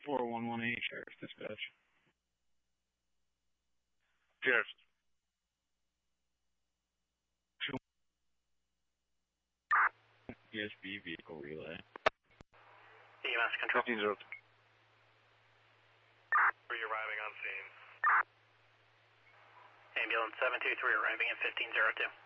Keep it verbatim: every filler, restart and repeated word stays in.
four one one eight, Sheriff's Dispatch. Sheriff's. E S B vehicle relay. E M S control. fifteen zero two. Three arriving on scene. Ambulance seven two three arriving at fifteen zero two.